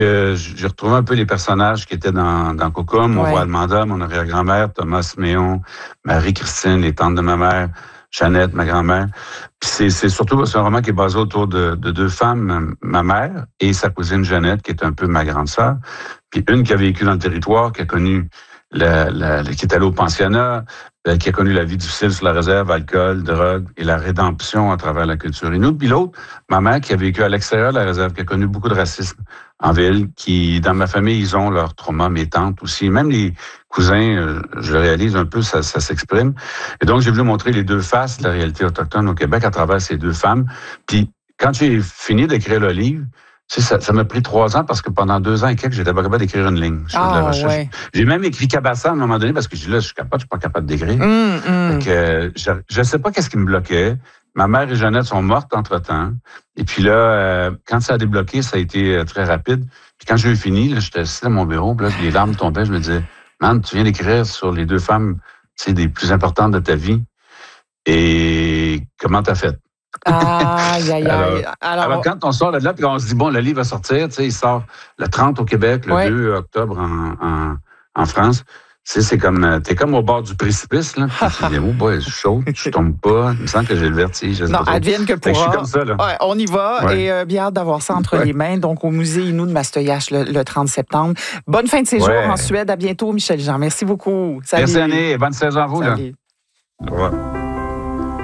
J'ai retrouvé un peu les personnages qui étaient dans Coco, mon voix Almanda, mon arrière-grand-mère, Thomas Méon, Marie-Christine, les tantes de ma mère, Jeannette, ma grand-mère. Puis c'est surtout c'est un roman qui est basé autour de deux femmes, ma mère et sa cousine Jeannette, qui est un peu ma grande sœur. Puis une qui a vécu dans le territoire, qui a connu qui est allée au pensionnat, qui a connu la vie difficile sur la réserve, alcool, drogue et la rédemption à travers la culture inuit. Puis l'autre, ma mère qui a vécu à l'extérieur de la réserve, qui a connu beaucoup de racisme en ville, qui, dans ma famille, ils ont leur trauma, mes tantes aussi. Même les cousins, je le réalise un peu, ça s'exprime. Et donc, j'ai voulu montrer les deux faces de la réalité autochtone au Québec à travers ces deux femmes. Puis, quand j'ai fini d'écrire le livre, tu sais, ça m'a pris 3 ans parce que pendant 2 ans et quelques, j'étais pas capable d'écrire une ligne. Je fais de la recherche. Ouais. J'ai même écrit Cabassan à un moment donné parce que je dis là, je suis pas capable d'écrire. Je sais pas qu'est-ce qui me bloquait. Ma mère et Jeannette sont mortes entre-temps. Et puis là, quand ça a débloqué, ça a été très rapide. Puis quand j'ai eu fini, là, j'étais assis dans mon bureau, puis là, les larmes tombaient. Je me disais, man, tu viens d'écrire sur les deux femmes, tu sais, des plus importantes de ta vie. Et comment t'as fait? Aïe. Alors, quand on sort de là, puis on se dit, bon, le livre va sortir, tu sais, il sort le 30 au Québec, le 2 octobre en France. Tu sais, c'est comme, t'es comme au bord du précipice, là. Tu dis, oh boy, je suis chaud, je tombe pas. Il me semble que j'ai le vertige. Non, advienne que pourra. Je suis comme ça, là. Ouais, on y va et bien hâte d'avoir ça entre les mains. Donc, au musée Innu de Mastoyache le 30 septembre. Bonne fin de séjour en Suède. À bientôt, Michel Jean. Merci beaucoup. Salut. Merci, Annie, et bonne saison à vous, Salut. là. Au revoir.